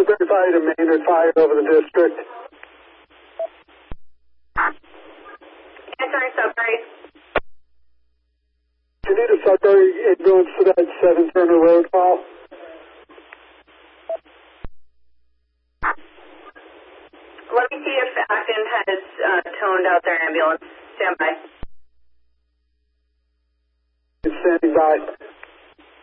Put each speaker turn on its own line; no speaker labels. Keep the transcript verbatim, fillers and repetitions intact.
Sudbury Fire to Maynard Fire over the district.
Answering Sudbury.
Do you need a Sudbury ambulance for that seven Turner Road call?
Let me see if Acton has uh, toned out their ambulance. Stand by.
It's standing by.